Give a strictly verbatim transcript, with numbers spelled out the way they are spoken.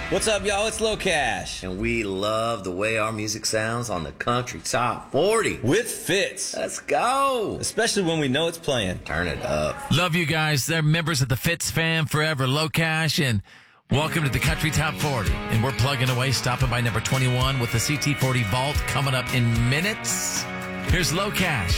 What's up, y'all? It's Low Cash. And we love the way our music sounds on the Country Top forty. With Fitz. Let's go. Especially when we know it's playing. Turn it up. Love you guys. They're members of the Fitz fam forever. Low Cash, and welcome to the Country Top forty. And we're plugging away, stopping by number twenty-one with the C T forty Vault coming up in minutes. Here's Low Cash.